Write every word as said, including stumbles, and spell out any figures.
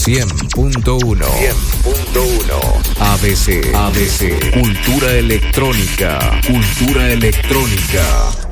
cien punto uno. cien punto uno. A B C. A B C. Cultura electrónica. Cultura electrónica.